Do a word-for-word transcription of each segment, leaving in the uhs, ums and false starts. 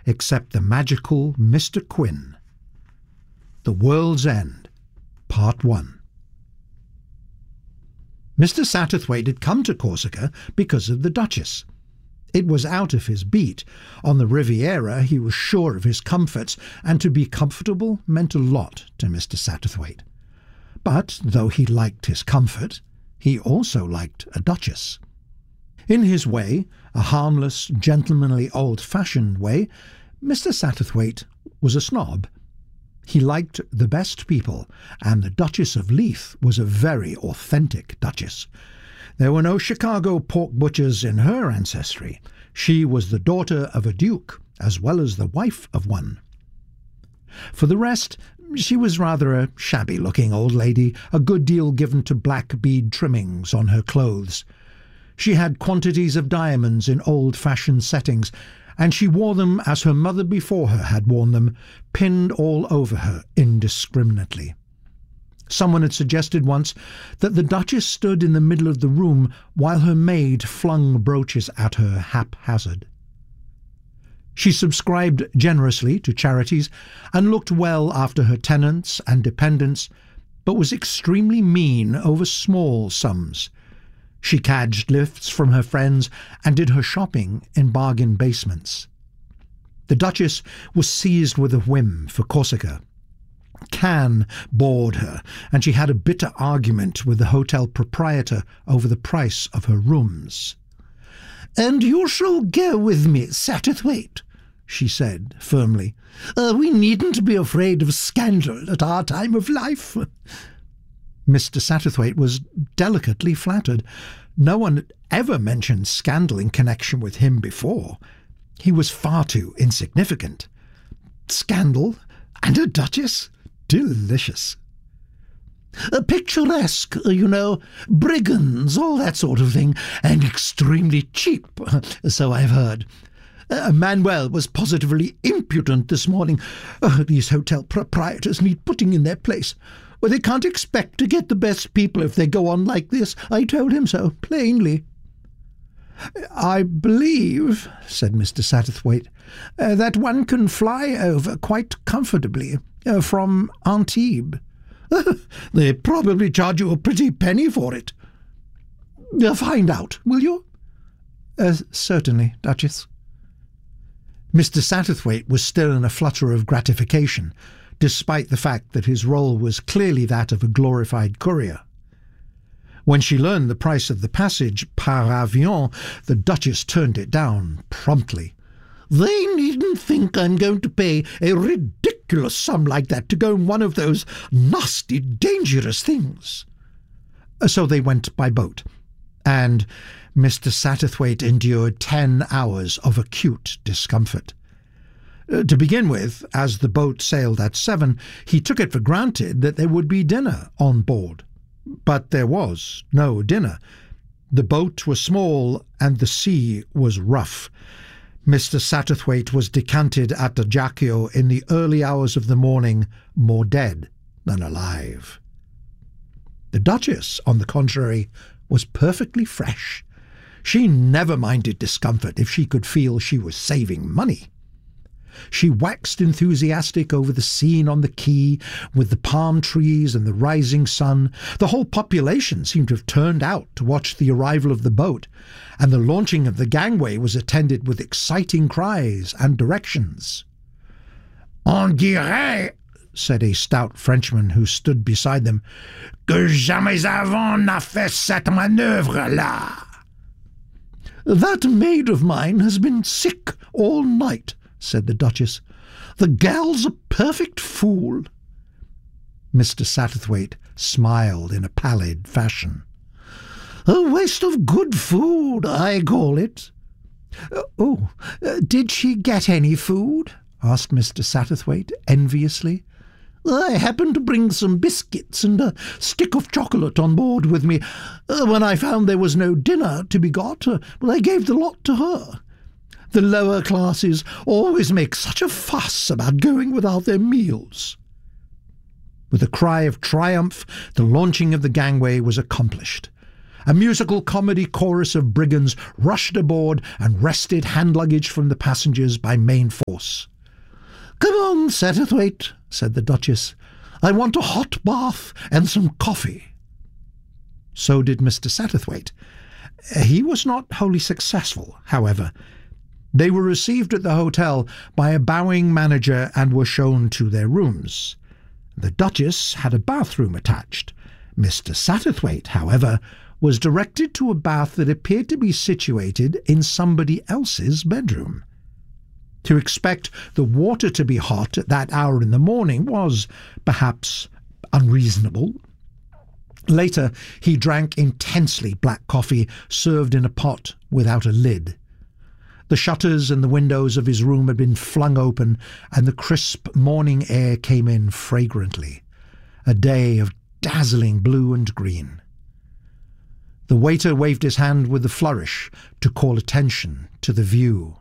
except the magical Mister Quin. The World's End, Part One. Mister Satterthwaite had come to Corsica because of the Duchess. It was out of his beat. On the Riviera he was sure of his comforts, and to be comfortable meant a lot to Mister Satterthwaite. But though he liked his comfort, he also liked a duchess. In his way, a harmless, gentlemanly, old-fashioned way, Mister Satterthwaite was a snob. He liked the best people, and the Duchess of Leith was a very authentic duchess. There were no Chicago pork butchers in her ancestry. She was the daughter of a duke, as well as the wife of one. For the rest, she was rather a shabby-looking old lady, a good deal given to black bead trimmings on her clothes. She had quantities of diamonds in old-fashioned settings, and she wore them as her mother before her had worn them, pinned all over her indiscriminately. Someone had suggested once that the Duchess stood in the middle of the room while her maid flung brooches at her haphazard. She subscribed generously to charities and looked well after her tenants and dependents, but was extremely mean over small sums. She cadged lifts from her friends and did her shopping in bargain basements. The Duchess was seized with a whim for Corsica. Cannes bored her, and she had a bitter argument with the hotel proprietor over the price of her rooms. "And you shall go with me, Satterthwaite," she said firmly. Uh, "we needn't be afraid of scandal at our time of life." Mister Satterthwaite was delicately flattered. No one had ever mentioned scandal in connection with him before. He was far too insignificant. Scandal and a duchess? Delicious. Uh, picturesque, you know, brigands, all that sort of thing, and extremely cheap, so I've heard. Uh, Manuel was positively impudent this morning. Uh, these hotel proprietors need putting in their place. Well, they can't expect to get the best people if they go on like this. I told him so, plainly. "I believe," said Mister Satterthwaite, uh, "that one can fly over quite comfortably uh, from Antibes." "They probably charge you a pretty penny for it." Uh, "Find out, will you?" Uh, "Certainly, Duchess." Mister Satterthwaite was still in a flutter of gratification, despite the fact that his role was clearly that of a glorified courier. When she learned the price of the passage par avion, the Duchess turned it down promptly. "They needn't think I'm going to pay a ridiculous sum like that to go in one of those nasty, dangerous things." So they went by boat, and Mister Satterthwaite endured ten hours of acute discomfort. Uh, to begin with, as the boat sailed at seven, he took it for granted that there would be dinner on board. But there was no dinner. The boat was small and the sea was rough. Mister Satterthwaite was decanted at Ajaccio in the early hours of the morning, more dead than alive. The Duchess, on the contrary, was perfectly fresh. She never minded discomfort if she could feel she was saving money. She waxed enthusiastic over the scene on the quay, with the palm trees and the rising sun. The whole population seemed to have turned out to watch the arrival of the boat, and the launching of the gangway was attended with exciting cries and directions. "On dirait," said a stout Frenchman who stood beside them, "que jamais avant n'a fait cette manœuvre-là." "That maid of mine has been sick all night," said the Duchess. "The gal's a perfect fool." Mister Satterthwaite smiled in a pallid fashion. "A waste of good food, I call it." Uh, "Oh, uh, did she get any food?" asked Mister Satterthwaite enviously. "I happened to bring some biscuits and a stick of chocolate on board with me. Uh, when I found there was no dinner to be got, uh, well, I gave the lot to her. The lower classes always make such a fuss about going without their meals." With a cry of triumph, the launching of the gangway was accomplished, A musical comedy chorus of brigands rushed aboard and wrested hand luggage from the passengers by main force. "Come on, Satterthwaite," said the Duchess. "I want a hot bath and some coffee." So did Mister Satterthwaite. He was not wholly successful, however. They were received at the hotel by a bowing manager and were shown to their rooms. The Duchess had a bathroom attached. Mister Satterthwaite, however, was directed to a bath that appeared to be situated in somebody else's bedroom. To expect the water to be hot at that hour in the morning was, perhaps, unreasonable. Later, he drank intensely black coffee served in a pot without a lid. The shutters and the windows of his room had been flung open, and the crisp morning air came in fragrantly, a day of dazzling blue and green. The waiter waved his hand with a flourish to call attention to the view.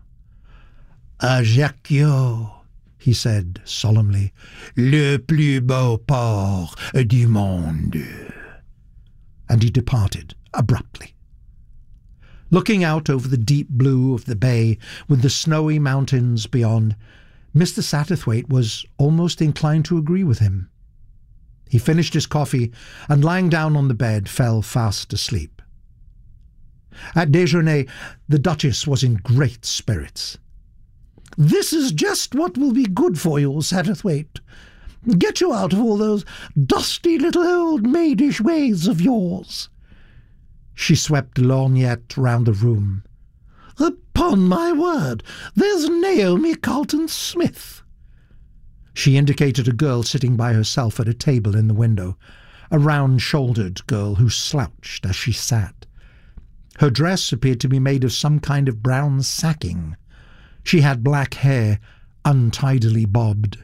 "Ajaccio," he said solemnly, "le plus beau port du monde." And he departed abruptly. Looking out over the deep blue of the bay with the snowy mountains beyond, Mister Satterthwaite was almost inclined to agree with him. He finished his coffee and, lying down on the bed, fell fast asleep. At déjeuner, the Duchess was in great spirits. "This is just what will be good for you, Satterthwaite. Get you out of all those dusty little old maidish ways of yours." She swept a lorgnette round the room. "Upon my word, there's Naomi Carleton-Smith." She indicated a girl sitting by herself at a table in the window, a round-shouldered girl who slouched as she sat. Her dress appeared to be made of some kind of brown sacking. She had black hair, untidily bobbed.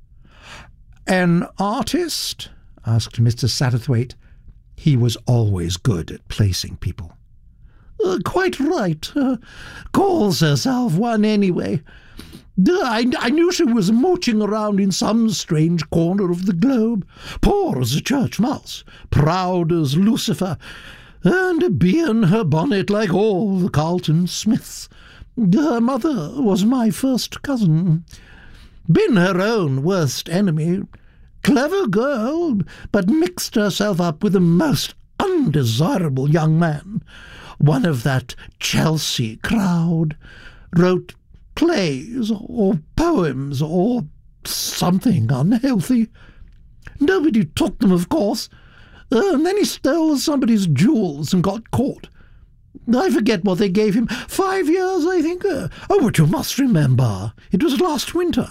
"An artist?" asked Mister Satterthwaite. He was always good at placing people. Uh, "Quite right. Uh, calls herself one anyway. I, I knew she was mooching around in some strange corner of the globe, poor as a church mouse, proud as Lucifer, and a bee in her bonnet like all the Carleton-Smiths. Her mother was my first cousin. Been her own worst enemy. Clever girl, but mixed herself up with a most undesirable young man, one of that Chelsea crowd. Wrote plays or poems or something unhealthy. Nobody took them, of course. Uh, and then he stole somebody's jewels and got caught. I forget what they gave him. Five years, I think. Uh, oh, but you must remember, it was last winter.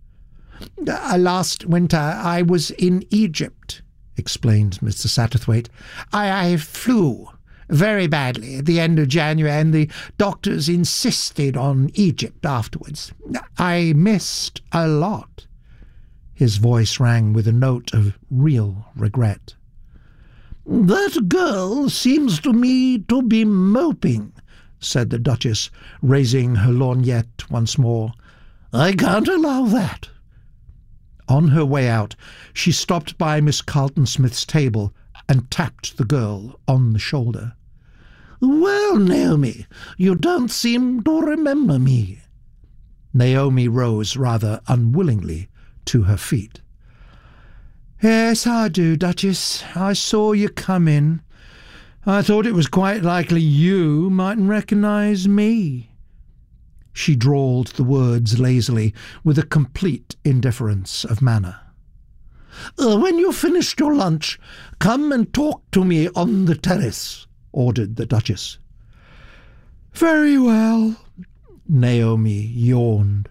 Uh, last winter I was in Egypt, explained Mister Satterthwaite. I, I flew very badly at the end of January, and the doctors insisted on Egypt afterwards. I missed a lot. His voice rang with a note of real regret. That girl seems to me to be moping, said the Duchess, raising her lorgnette once more. I can't allow that. On her way out, she stopped by Miss Carleton-Smith's table and tapped the girl on the shoulder. Well, Naomi, you don't seem to remember me. Naomi rose rather unwillingly to her feet. Yes, I do, Duchess. I saw you come in. I thought it was quite likely you mightn't recognise me. She drawled the words lazily, with a complete indifference of manner. Uh, when you've finished your lunch, come and talk to me on the terrace, ordered the Duchess. Very well, Naomi yawned.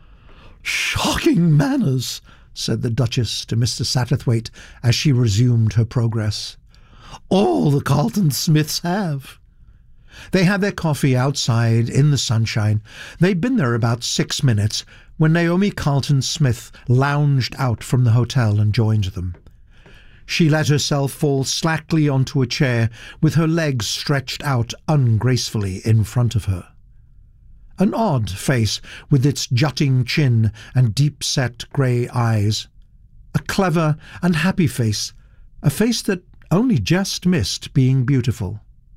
Shocking manners, said the Duchess to Mister Satterthwaite as she resumed her progress. All the Carleton-Smiths have. They had their coffee outside in the sunshine. They'd been there about six minutes when Naomi Carleton-Smith lounged out from the hotel and joined them. She let herself fall slackly onto a chair with her legs stretched out ungracefully in front of her. An odd face with its jutting chin and deep-set grey eyes. A clever and happy face, a face that only just missed being beautiful.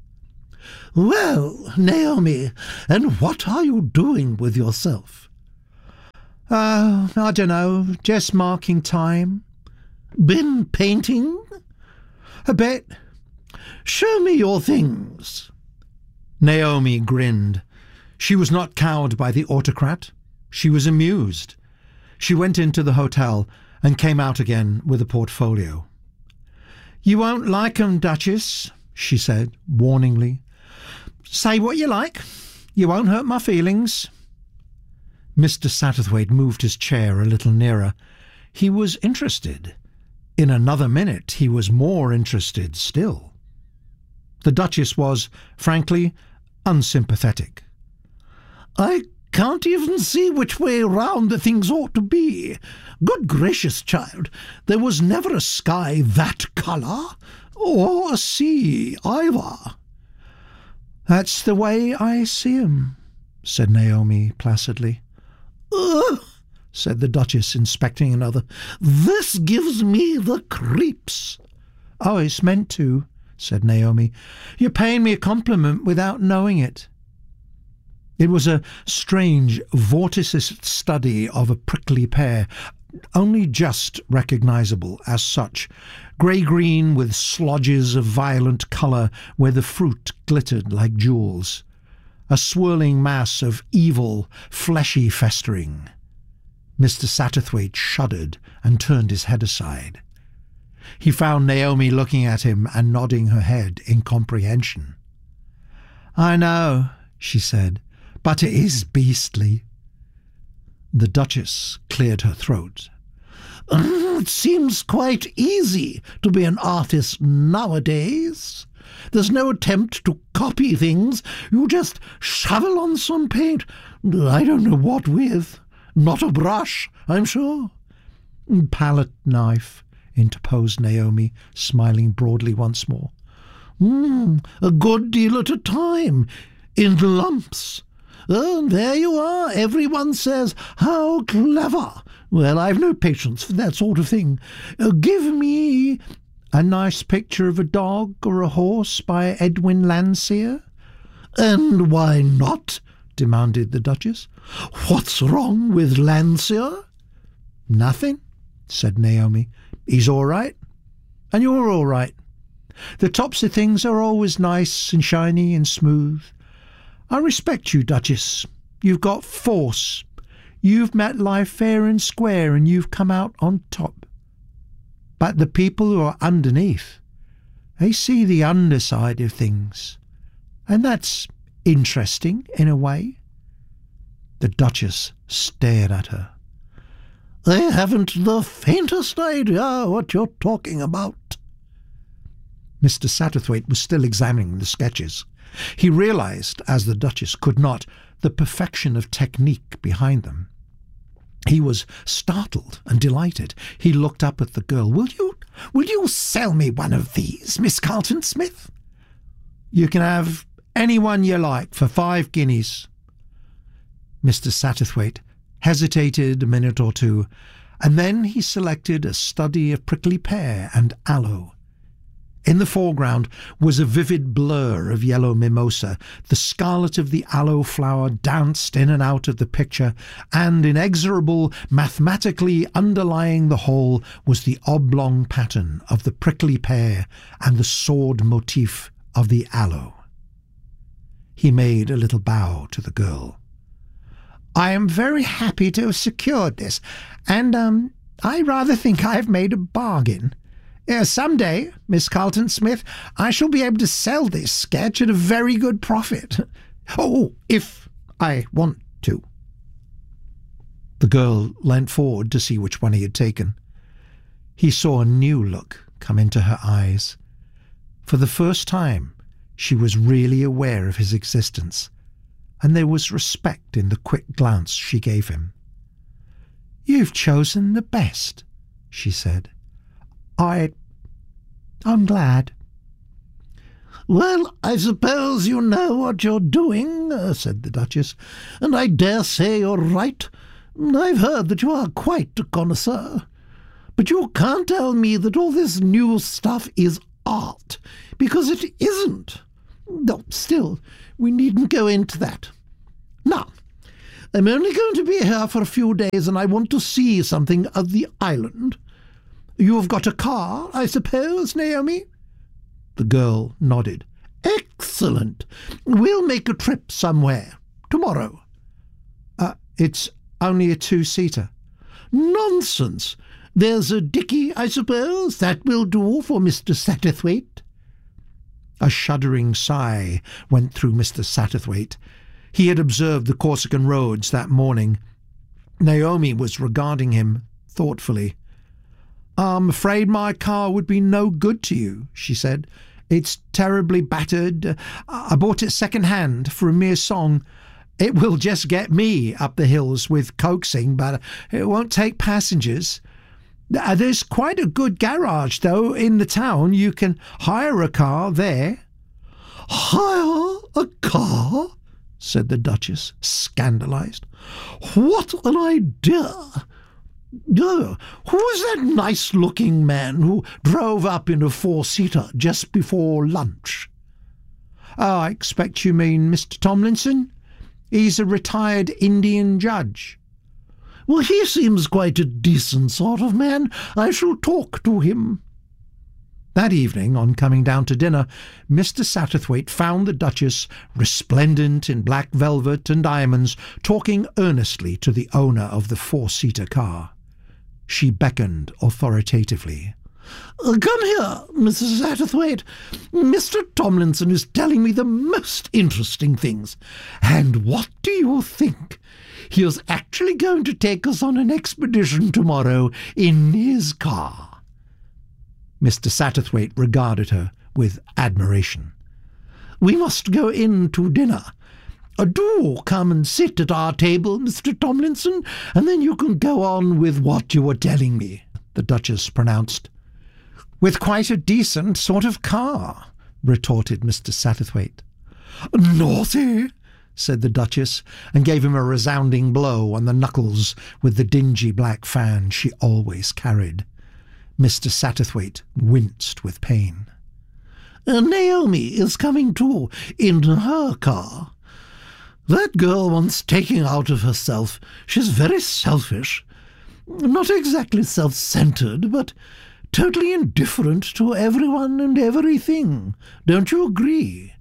"Well, Naomi, and what are you doing with yourself?" "Oh, I don't know, just marking time." "Been painting?" "A bit." "Show me your things." Naomi grinned. She was not cowed by the autocrat. She was amused. She went into the hotel and came out again with a portfolio. "You won't like 'em, Duchess," she said, warningly. "Say what you like. You won't hurt my feelings." Mister Satterthwaite moved his chair a little nearer. He was interested. In another minute he was more interested still. The Duchess was, frankly, unsympathetic. "I can't even see which way round the things ought to be. Good gracious, child, there was never a sky that colour, or a sea either." "That's the way I see 'em," said Naomi placidly. "Ugh," said the Duchess, inspecting another. "This gives me the creeps." "Oh, it's meant to," said Naomi. "You're paying me a compliment without knowing it." It was a strange, vorticist study of a prickly pear, only just recognisable as such, grey-green with slodges of violent colour where the fruit glittered like jewels, a swirling mass of evil, fleshy festering. Mister Satterthwaite shuddered and turned his head aside. He found Naomi looking at him and nodding her head in comprehension. "I know," she said, "but it is beastly." The Duchess cleared her throat. "It seems quite easy to be an artist nowadays. There's no attempt to copy things. You just shovel on some paint. I don't know what with. Not a brush, I'm sure." "Palette knife," interposed Naomi, smiling broadly once more. Mm, a good deal at a time, in lumps. Oh, there you are. Everyone says, 'How clever!' Well, I've no patience for that sort of thing. Uh, give me—" "A nice picture of a dog or a horse by Edwin Landseer?" "And why not?" demanded the Duchess. "What's wrong with Landseer?" "Nothing," said Naomi. "He's all right, and you're all right. The tops of things are always nice and shiny and smooth. I respect you, Duchess. You've got force. You've met life fair and square, and you've come out on top. But the people who are underneath, they see the underside of things, and that's interesting in a way." The Duchess stared at her. "I haven't the faintest idea what you're talking about." Mister Satterthwaite was still examining the sketches. He realised, as the Duchess could not, the perfection of technique behind them. He was startled and delighted. He looked up at the girl. "Will you, will you sell me one of these, Miss Carlton Smith?" "You can have any one you like for five guineas." Mister Satterthwaite hesitated a minute or two, and then he selected a study of prickly pear and aloe. In the foreground was a vivid blur of yellow mimosa. The scarlet of the aloe flower danced in and out of the picture, and inexorable, mathematically underlying the whole was the oblong pattern of the prickly pear and the sword motif of the aloe. He made a little bow to the girl. "I am very happy to have secured this, and um, I rather think I have made a bargain. Uh, some day, Miss Carlton Smith, I shall be able to sell this sketch at a very good profit. Oh, if I want to." The girl leant forward to see which one he had taken. He saw a new look come into her eyes. For the first time, she was really aware of his existence, and there was respect in the quick glance she gave him. "You've chosen the best," she said. I... I'm glad." "Well, I suppose you know what you're doing," uh, said the Duchess, "and I dare say you're right. I've heard that you are quite a connoisseur. But you can't tell me that all this new stuff is art, because it isn't. No, still, we needn't go into that. Now, I'm only going to be here for a few days, and I want to see something of the island. You've got a car, I suppose, Naomi?" The girl nodded. "Excellent. We'll make a trip somewhere. Tomorrow." Uh, it's only a two-seater." "Nonsense. There's a dickey, I suppose. That will do for Mister Satterthwaite." A shuddering sigh went through Mister Satterthwaite. He had observed the Corsican roads that morning. Naomi was regarding him thoughtfully. "I'm afraid my car would be no good to you," she said. "It's terribly battered. I bought it second-hand for a mere song. It will just get me up the hills with coaxing, but it won't take passengers. There's quite a good garage, though, in the town. You can hire a car there." "Hire a car?" said the Duchess, scandalised. "What an idea! Oh, who was that nice-looking man who drove up in a four-seater just before lunch?" "Oh, I expect you mean Mister Tomlinson. He's a retired Indian judge." "Well, he seems quite a decent sort of man. I shall talk to him." That evening, on coming down to dinner, Mister Satterthwaite found the Duchess, resplendent in black velvet and diamonds, talking earnestly to the owner of the four-seater car. She beckoned authoritatively. "Come here, Missus Satterthwaite. Mister Tomlinson is telling me the most interesting things. And what do you think? He is actually going to take us on an expedition tomorrow in his car." Mister Satterthwaite regarded her with admiration. "We must go in to dinner. Do come and sit at our table, Mister Tomlinson, and then you can go on with what you were telling me," the Duchess pronounced. "With quite a decent sort of car," retorted Mister Satterthwaite. "Naughty," said the Duchess, and gave him a resounding blow on the knuckles with the dingy black fan she always carried. Mister Satterthwaite winced with pain. "Naomi is coming too, in her car. That girl wants taking out of herself. She's very selfish. Not exactly self-centred, but totally indifferent to everyone and everything. Don't you agree?"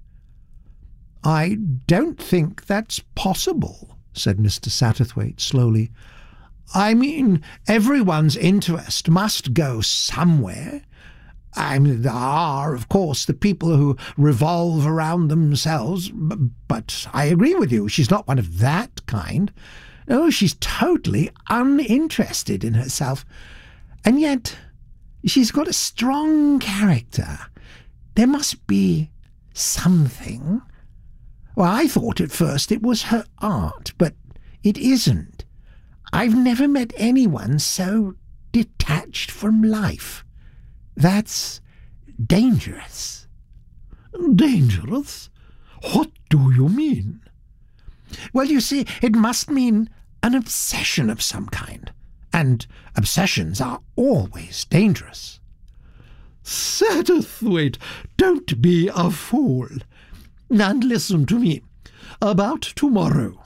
"I don't think that's possible," said Mister Satterthwaite slowly. "I mean, everyone's interest must go somewhere. I mean, there are, of course, the people who revolve around themselves, but I agree with you, she's not one of that kind. No, she's totally uninterested in herself. And yet, she's got a strong character. There must be something. Well, I thought at first it was her art, but it isn't. I've never met anyone so detached from life. That's dangerous." "Dangerous? What do you mean?" "Well, you see, it must mean an obsession of some kind, and obsessions are always dangerous." "Satterthwaite, don't be a fool. And listen to me. About tomorrow."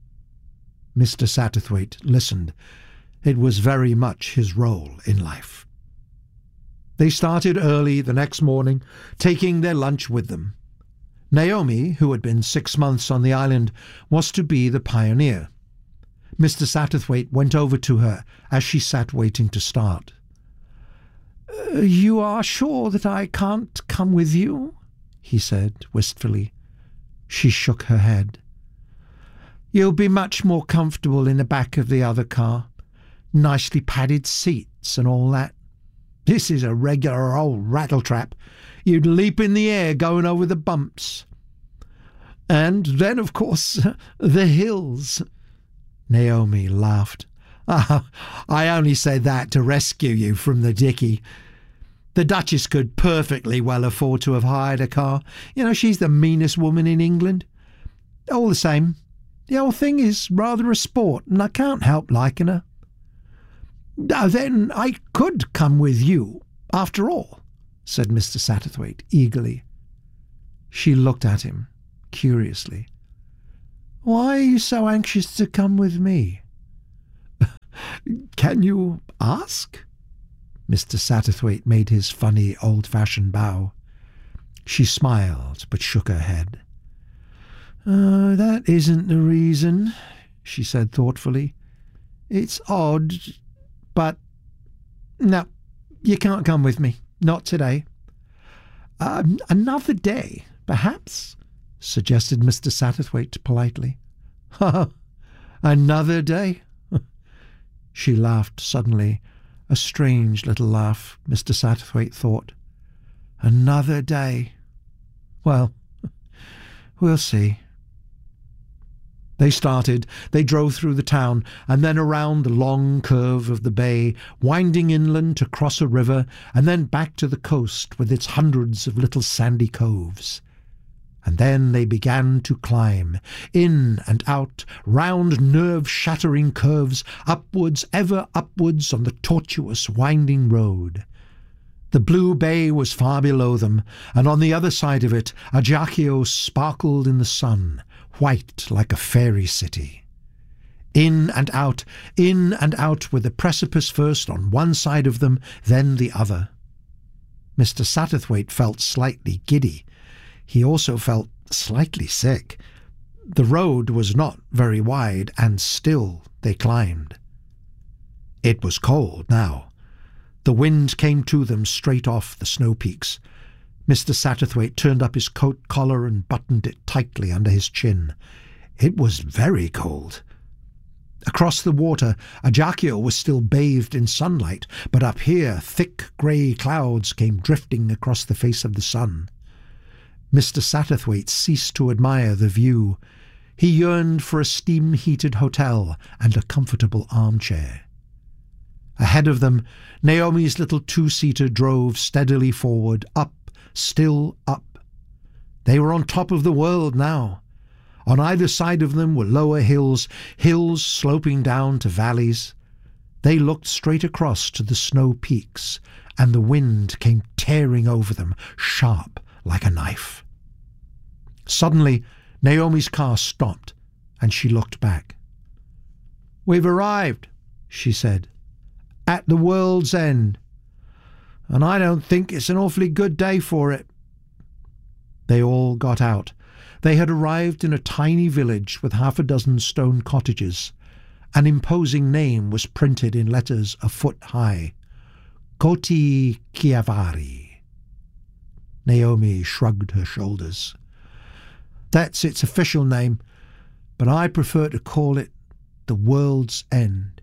Mister Satterthwaite listened. It was very much his role in life. They started early the next morning, taking their lunch with them. Naomi, who had been six months on the island, was to be the pioneer. Mister Satterthwaite went over to her as she sat waiting to start. Uh, "You are sure that I can't come with you?" he said wistfully. She shook her head. "You'll be much more comfortable in the back of the other car. Nicely padded seats and all that. This is a regular old rattletrap. You'd leap in the air going over the bumps. And then, of course, the hills." Naomi laughed. "Ah, I only said that to rescue you from the dickey. The Duchess could perfectly well afford to have hired a car. You know, she's the meanest woman in England. All the same, the whole thing is rather a sport, and I can't help liking her." "Then I could come with you, after all," said Mister Satterthwaite eagerly. She looked at him curiously. "Why are you so anxious to come with me?" "Can you ask?" Mister Satterthwaite made his funny old-fashioned bow. She smiled, but shook her head. "Oh, that isn't the reason," she said thoughtfully. "It's odd, but no, you can't come with me. Not today." Um, "Another day, perhaps?" suggested Mister Satterthwaite politely. "Ha! Another day?" She laughed suddenly, a strange little laugh, Mister Satterthwaite thought. "Another day. Well, we'll see." They started. They drove through the town, and then around the long curve of the bay, winding inland to cross a river, and then back to the coast with its hundreds of little sandy coves. And then they began to climb, in and out, round nerve-shattering curves, upwards, ever upwards on the tortuous, winding road. The blue bay was far below them, and on the other side of it Ajaccio sparkled in the sun, white like a fairy city. In and out, in and out, with the precipice first on one side of them, then the other. Mister Satterthwaite felt slightly giddy. He also felt slightly sick. The road was not very wide, and still they climbed. It was cold now. The wind came to them straight off the snow peaks. Mister Satterthwaite turned up his coat collar and buttoned it tightly under his chin. It was very cold. Across the water, Ajaccio was still bathed in sunlight, but up here thick grey clouds came drifting across the face of the sun. Mister Satterthwaite ceased to admire the view. He yearned for a steam-heated hotel and a comfortable armchair. Ahead of them, Naomi's little two-seater drove steadily forward, up, still up. They were on top of the world now. On either side of them were lower hills, hills sloping down to valleys. They looked straight across to the snow peaks, and the wind came tearing over them, sharp like a knife. Suddenly, Naomi's car stopped, and she looked back. "We've arrived," she said, "at the world's end. And I don't think it's an awfully good day for it." They all got out. They had arrived in a tiny village with half a dozen stone cottages. An imposing name was printed in letters a foot high. Koti Chiavari. Naomi shrugged her shoulders. "That's its official name, but I prefer to call it the World's End."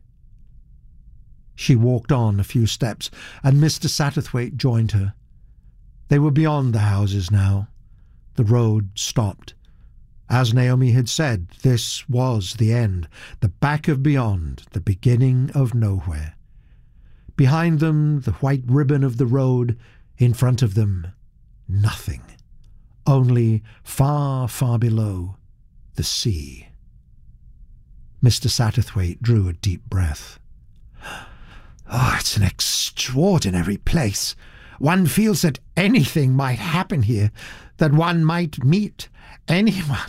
She walked on a few steps, and Mister Satterthwaite joined her. They were beyond the houses now. The road stopped. As Naomi had said, this was the end, the back of beyond, the beginning of nowhere. Behind them, the white ribbon of the road. In front of them, nothing. Only far, far below, the sea. Mister Satterthwaite drew a deep breath. "Oh, it's an extraordinary place. One feels that anything might happen here, that one might meet anyone."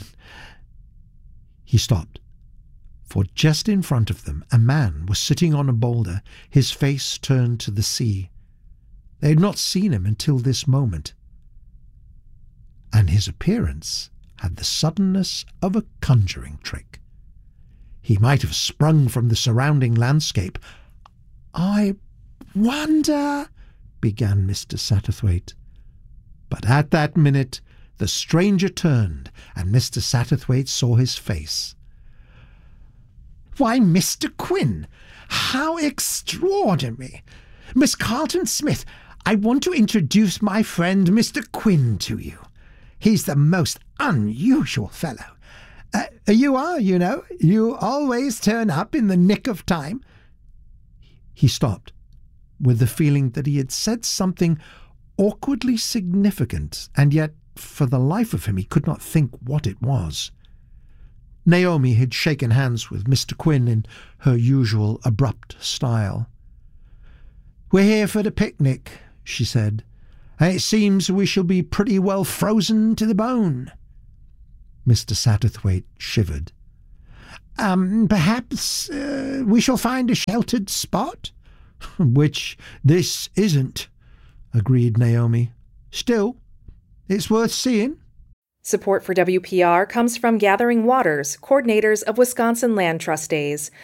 He stopped, for just in front of them a man was sitting on a boulder, his face turned to the sea. They had not seen him until this moment, and his appearance had the suddenness of a conjuring trick. He might have sprung from the surrounding landscape. "I wonder," began Mister Satterthwaite. But at that minute the stranger turned, and Mister Satterthwaite saw his face. "Why, Mister Quinn, how extraordinary! Miss Carleton Smith, I want to introduce my friend Mister Quinn to you. He's the most unusual fellow. Uh, you are, you know. You always turn up in the nick of time." He stopped, with the feeling that he had said something awkwardly significant, and yet, for the life of him, he could not think what it was. Naomi had shaken hands with Mister Quinn in her usual abrupt style. "We're here for the picnic," she said, It seems we shall be pretty well frozen to the bone." Mister Satterthwaite shivered. Um, perhaps uh, we shall find a sheltered spot?" "Which this isn't," agreed Naomi. "Still, it's worth seeing." Support for W P R comes from Gathering Waters, coordinators of Wisconsin Land Trust Days.